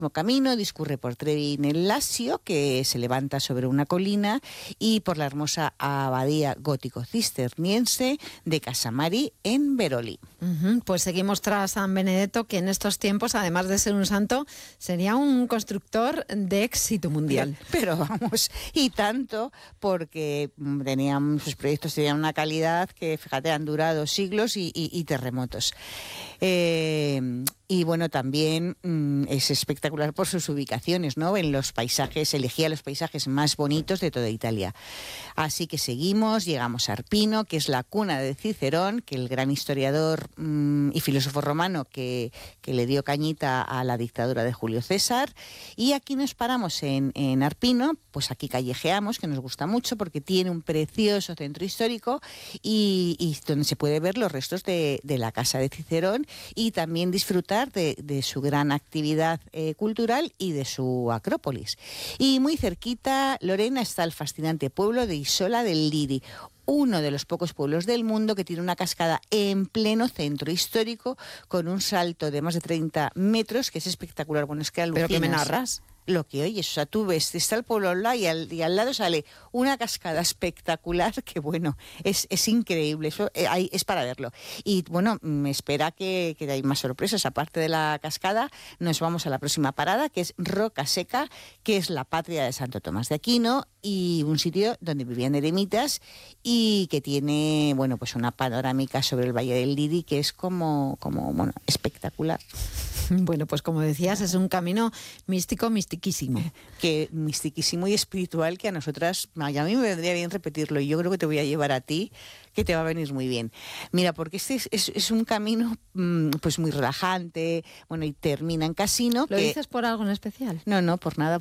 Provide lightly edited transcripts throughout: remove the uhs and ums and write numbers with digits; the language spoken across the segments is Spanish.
camino discurre por Trevi nel Lassio, que se levanta sobre una colina, y por la hermosa abadía gótico-cisterciense de Casamari en Veroli. Pues seguimos tras San Benedetto, que en estos tiempos, además de ser un santo, sería un constructor de éxito mundial. Pero vamos, y tanto, porque sus proyectos tenían una calidad que, fíjate, han durado siglos y terremotos. Y bueno, también es espectacular por sus ubicaciones, ¿no? En los paisajes, elegía los paisajes más bonitos de toda Italia. Así que seguimos, llegamos a Arpino, que es la cuna de Cicerón, que el gran historiador y filósofo romano que le dio cañita a la dictadura de Julio César. Y aquí nos paramos en Arpino, pues aquí callejeamos, que nos gusta mucho porque tiene un precioso centro histórico y donde se puede ver los restos de la casa de Cicerón y también disfrutar de su gran actividad cultural y de su acrópolis. Y muy cerquita, Lorena, está el fascinante pueblo de Isola del Liri, uno de los pocos pueblos del mundo que tiene una cascada en pleno centro histórico con un salto de más de 30 metros, que es espectacular. Bueno, es que alucinas. ¿Pero qué me narras? Lo que oyes, o sea, tú ves, está el pueblo al lado y al lado sale una cascada espectacular que, bueno, es increíble, eso es para verlo. Y, bueno, me espera que hay más sorpresas. Aparte de la cascada, nos vamos a la próxima parada, que es Roca Seca, que es la patria de Santo Tomás de Aquino y un sitio donde vivían eremitas y que tiene, bueno, pues una panorámica sobre el Valle del Liri que es como bueno, espectacular. Bueno, pues como decías, es un camino místico, mistiquísimo. Que mistiquísimo y espiritual, que a nosotras, a mí me vendría bien repetirlo, y yo creo que te voy a llevar a ti, que te va a venir muy bien. Mira, porque este es un camino pues muy relajante, bueno, y termina en Casino. ¿Lo dices por algo en especial? No, por nada.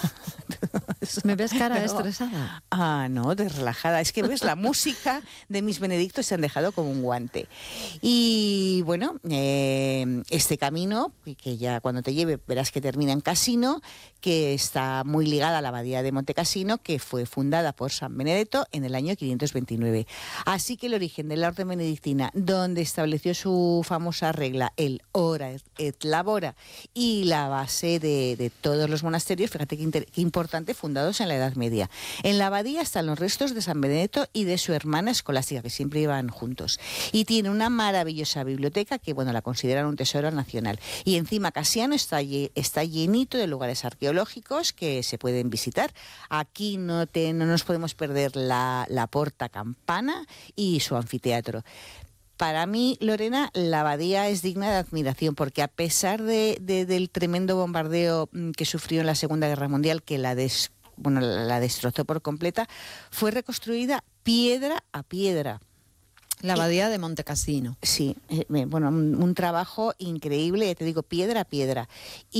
¿Me ves cara estresada? No, de relajada. Es que ves, la música de mis Benedictos se han dejado como un guante. Y bueno, este camino, que ya cuando te lleve verás que termina en Casino, que está muy ligada a la abadía de Montecassino, que fue fundada por San Benedetto en el año 529. Así que el origen de la orden benedictina, donde estableció su famosa regla, el ora et labora, y la base de todos los monasterios, fíjate qué importante, fundados en la Edad Media. En la abadía están los restos de San Benedetto y de su hermana Escolástica, que siempre iban juntos. Y tiene una maravillosa biblioteca que, bueno, la consideran un tesoro nacional. Y encima Cassiano está llenito de lugares arqueológicos que se pueden visitar. Aquí no nos podemos perder la Porta Campana y su anfiteatro. Para mí, Lorena, la abadía es digna de admiración porque a pesar del tremendo bombardeo que sufrió en la Segunda Guerra Mundial, que la destrozó por completa, fue reconstruida piedra a piedra. La abadía de Montecassino. Sí, bueno, un trabajo increíble, te digo, piedra a piedra.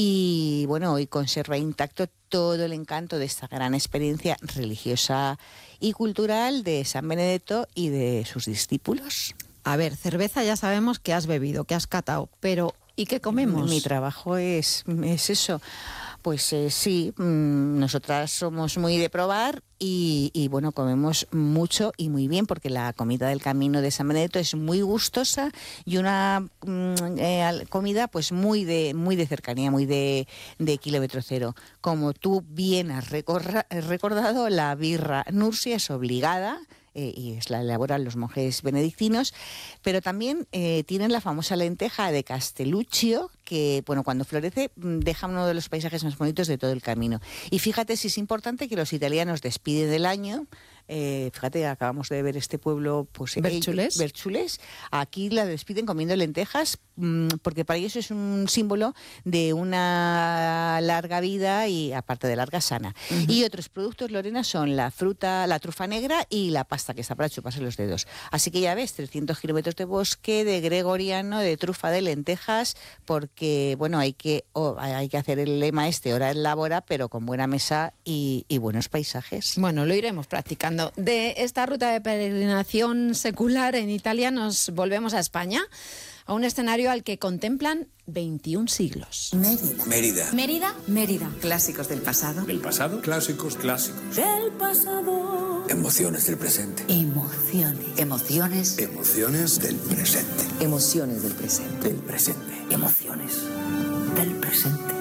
Y bueno, hoy conserva intacto todo el encanto de esta gran experiencia religiosa y cultural de San Benedetto y de sus discípulos. A ver, cerveza ya sabemos que has bebido, que has catado, pero ¿y qué comemos? Mi trabajo es eso. Pues sí, nosotras somos muy de probar y bueno, comemos mucho y muy bien porque la comida del camino de San Benedetto es muy gustosa y una comida pues muy de cercanía, muy de kilómetro cero. Como tú bien has recordado, la birra Nursia es obligada, y la elaboran los monjes benedictinos, pero también tienen la famosa lenteja de Castelluccio, que bueno, cuando florece deja uno de los paisajes más bonitos de todo el camino. Y fíjate si es importante que los italianos despiden del año. Fíjate, acabamos de ver este pueblo, pues Verchules. Aquí la despiden comiendo lentejas, porque para ellos es un símbolo de una larga vida y aparte de larga sana. Uh-huh. Y otros productos, Lorena, son la trufa negra y la pasta, que está para chuparse los dedos. Así que ya ves, 300 kilómetros de bosque, de gregoriano, de trufa de lentejas, porque bueno, hay que hacer el lema hora en labora, pero con buena mesa y buenos paisajes. Bueno, lo iremos practicando. De esta ruta de peregrinación secular en Italia nos volvemos a España, a un escenario al que contemplan 21 siglos. Mérida. Clásicos del pasado. Del pasado. Clásicos. Del pasado. Emociones del presente. Emociones del presente. Emociones del presente. Del presente. Emociones del presente.